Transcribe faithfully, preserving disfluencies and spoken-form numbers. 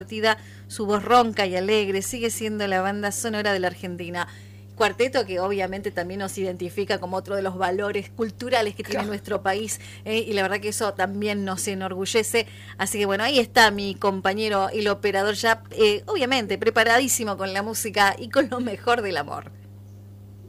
su voz ronca y alegre, sigue siendo la banda sonora de la Argentina. Cuarteto que obviamente también nos identifica como otro de los valores culturales que tiene claro. nuestro país, eh, y la verdad que eso también nos enorgullece. Así que bueno, ahí está mi compañero, el operador ya, eh, obviamente, preparadísimo con la música y con lo mejor del amor.